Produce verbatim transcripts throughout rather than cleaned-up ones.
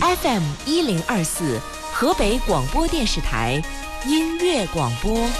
F M 一零二四，河北广播电视台音乐广播。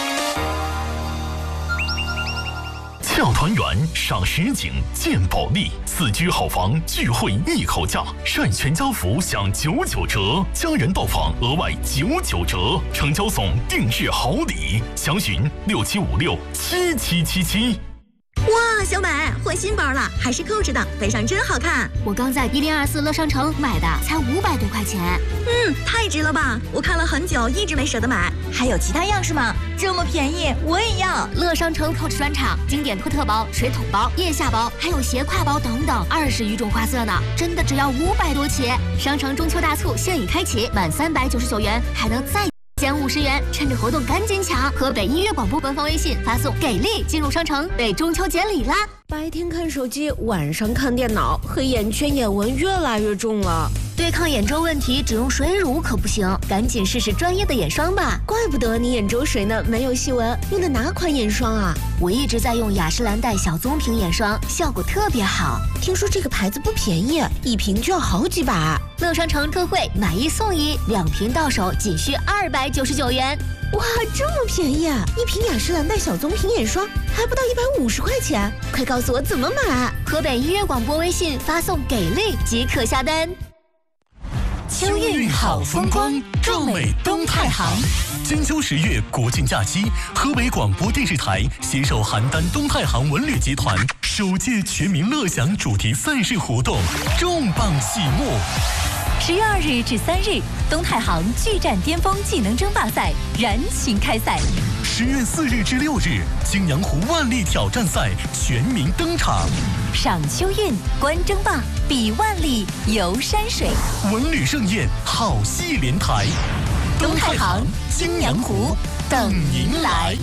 俏团圆赏实景见保利，四居好房聚会一口价，晒全家福享九九折，家人到访额外九九折，成交送定制好礼，详询六七五六七七七七。 哇，小美换新包了，还是扣着的，背上真好看。 我刚在一零二四乐商城买的，才五百多块钱。 嗯，太值了吧！我看了很久，一直没舍得买。 还有其他样式吗？这么便宜，我也要！ 乐商城扣着专场，经典托特包、水桶包、腋下包，还有斜挎包等等，二十余种花色呢，真的只要五百多起。商城中秋大促现已开启，满三百九十九元还能再减五十元，趁着活动赶紧抢！河北音乐广播官方微信发送“给力”进入商城，为中秋节礼啦！ 白天看手机，晚上看电脑，黑眼圈、眼纹越来越重了。 对抗眼周问题，只用水乳可不行，赶紧试试专业的眼霜吧。 怪不得你眼周水呢没有细纹，用的哪款眼霜啊？ 我一直在用雅诗兰黛小棕瓶眼霜，效果特别好。 听说这个牌子不便宜，一瓶就要好几百。 乐商城特惠，买一送一，两瓶到手仅需二百九十九元。 哇，这么便宜啊！一瓶雅诗兰黛小棕瓶眼霜还不到一百五十块钱，快告诉我怎么买！ 河北音乐广播微信发送“给力”即可下单。 秋韵好风光，壮美东太行。金秋十月国庆假期，河北广播电视台携手邯郸东太行文旅集团首届全民乐享主题赛事活动重磅启幕。 十月二日至三日，东太行巨战巅峰技能争霸赛燃情开赛。 十月四日至六日，泾阳湖万历挑战赛全民登场。 赏秋韵，观争霸，比万历，游山水， 文旅盛宴，好戏连台。 东太行、泾阳湖等您来。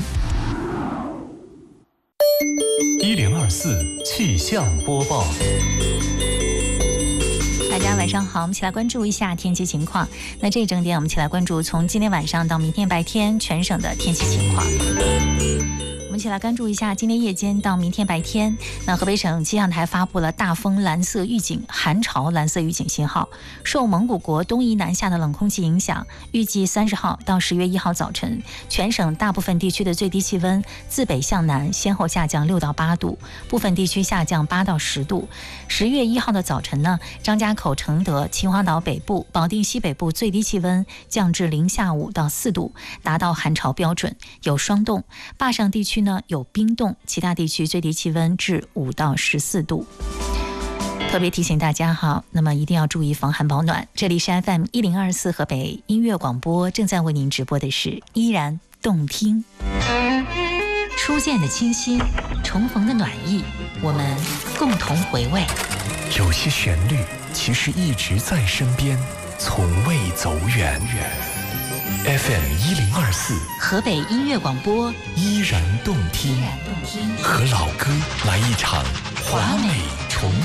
一零二四气象播报。 大家晚上好，我们一起来关注一下天气情况。那这一整点，我们一起来关注从今天晚上到明天白天全省的天气情况。我们一起来关注一下今天夜间到明天白天，那河北省气象台发布了大风蓝色预警、寒潮蓝色预警信号。受蒙古国东移南下的冷空气影响，预计三十号到十月一号早晨，全省大部分地区的最低气温自北向南先后下降六到八度，部分地区下降八到十度。十月一号的早晨呢，张家口、承德、秦皇岛北部、保定西北部最低气温降至零下五到四度，达到寒潮标准，有霜冻。坝上地区呢有冰冻，其他地区最低气温至五到十四度。特别提醒大家哈，那么一定要注意防寒保暖。这里是 F M 一零二四河北音乐广播，正在为您直播的是依然动听。初见的清新，重逢的暖意，我们共同回味。 有些旋律其实一直在身边，从未走远。F M 一零二四， 河北音乐广播， 依然动听，和老歌来一场华美